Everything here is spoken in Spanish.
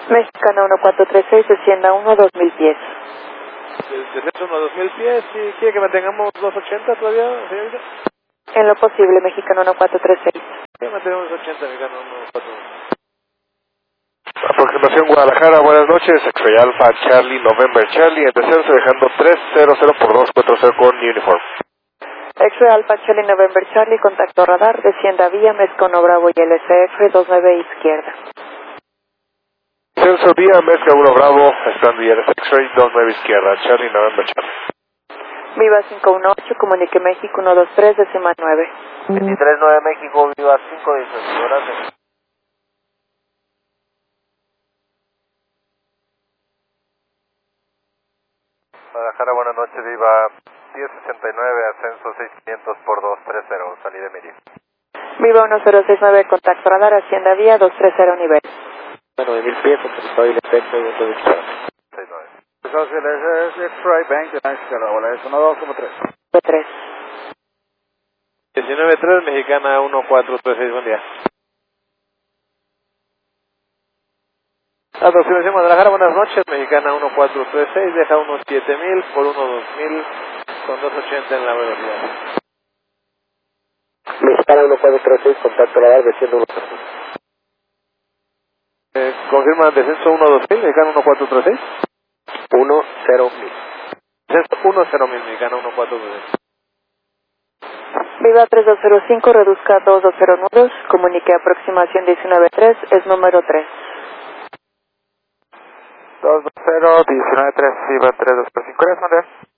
Mexicana 1436, descienda 1 a 2000 pies. Descenso 1 a 2000 pies, ¿y quiere que mantengamos 280 todavía, señorita? En lo posible, Mexicana 1436. Sí, mantenemos 80, mexicano 143. Aproximación Guadalajara, buenas noches, X-Ray Alpha Charlie November Charlie, en descenso dejando 300 por 240 con Uniform. X-Ray Alpha Charlie November Charlie, contacto radar, descienda vía Mezcono Bravo y LCF 29 izquierda. Descenso vía Mezca 1 Bravo, estando y X-Ray 29 izquierda, Charlie November Charlie. Viva 518, comunique México 123, décima 9. 239 México, Viva 518, gracias. Guadalajara, buenas noches, Viva 1069, ascenso 6500 por 230, salida de Miri. Viva 1069, contacto radar, hacienda vía 230 nivel. 9000 pies, autorizado y defecto y otro disparo. 69. X-Ray Bank, de la izquierda, bola es 12,3. 3. 19-3, mexicana 1436, buen día. Aproximación Guadalajara, buenas noches, mexicana 1436, deja unos 7000 por 2000 con 280 en la velocidad. Mexicana 1436, contacto radar, desciendo 1. Confirma descenso 1-2000, mexicana 1436. 10,000. Descenso 10,000, mexicana 1436. Viva 3205, reduzca a 220 nudos, comunique aproximación 193, es número 3. 220, 193, Viva 3205, ¿cuál es,